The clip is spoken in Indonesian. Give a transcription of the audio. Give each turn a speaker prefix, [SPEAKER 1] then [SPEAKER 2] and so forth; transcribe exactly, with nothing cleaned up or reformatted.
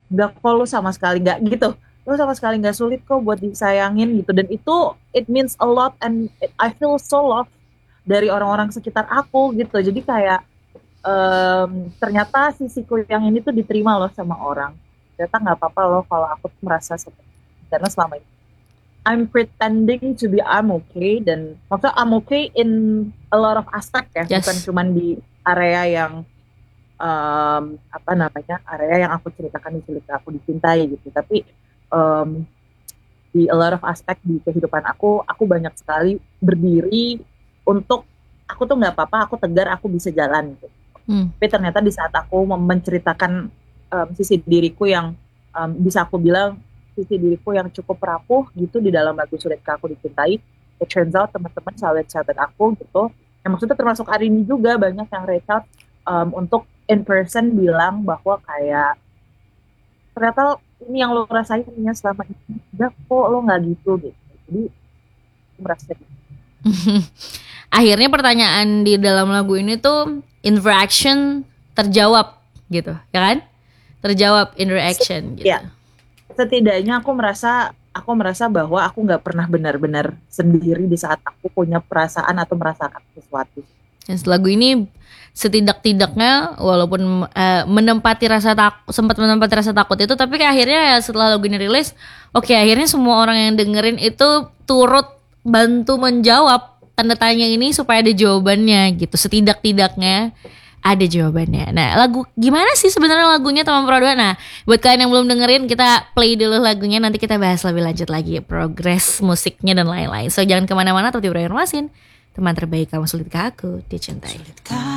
[SPEAKER 1] nggak kok lu sama sekali nggak gitu, lu sama sekali nggak sulit kok buat disayangin gitu, dan itu it means a lot and it- I feel so loved dari orang-orang sekitar aku gitu. Jadi kayak em, ternyata sisiku yang ini tuh diterima loh sama orang. Ternyata nggak apa-apa loh kalau aku tuh merasa seperti ini. Karena selama ini I'm pretending to be I'm okay, dan maksudnya I'm okay in a lot of aspect ya, bukan
[SPEAKER 2] Yes.
[SPEAKER 1] cuman di area yang em, apa namanya, area yang aku ceritakan di cerita aku dicintai gitu, tapi em, di a lot of aspect di kehidupan aku aku banyak sekali berdiri untuk aku tuh nggak apa-apa, aku tegar, aku bisa jalan gitu.
[SPEAKER 2] Hmm.
[SPEAKER 1] Tapi ternyata di saat aku menceritakan um, sisi diriku yang um, bisa aku bilang sisi diriku yang cukup rapuh gitu di dalam lagu Sulit Aku Dicintai, it turns out teman-teman sahabat-sahabat aku gitu, yang maksudnya termasuk Arini juga, banyak yang reach out um, untuk in person bilang bahwa kayak ternyata ini yang lo rasain ya selama ini, enggak kok lo nggak gitu gitu. Jadi aku merasa gitu.
[SPEAKER 2] Akhirnya pertanyaan di dalam lagu ini tuh interaction terjawab gitu, ya kan? Terjawab interaction gitu.
[SPEAKER 1] Ya, setidaknya aku merasa aku merasa bahwa aku nggak pernah benar-benar sendiri di saat aku punya perasaan atau merasakan sesuatu.
[SPEAKER 2] Dan lagu ini setidak-tidaknya walaupun eh, menempati rasa takut, sempat menempati rasa takut itu, tapi kayak akhirnya ya setelah lagu ini rilis, oke akhirnya semua orang yang dengerin itu turut bantu menjawab tanda tanya ini supaya ada jawabannya gitu. Setidak-tidaknya ada jawabannya. Nah, lagu gimana sih sebenarnya lagunya teman Produa? Nah, buat kalian yang belum dengerin, kita play dulu lagunya, nanti kita bahas lebih lanjut lagi progres musiknya dan lain-lain. So jangan kemana-mana, tetap di Bro Masin, teman terbaik kamu sulit ke aku dicintai.